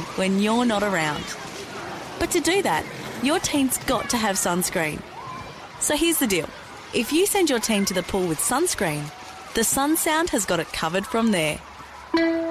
when you're not around. But to do that, your team's got to have sunscreen. So here's the deal. If you send your team to the pool with sunscreen, the Sun Sound has got it covered from there.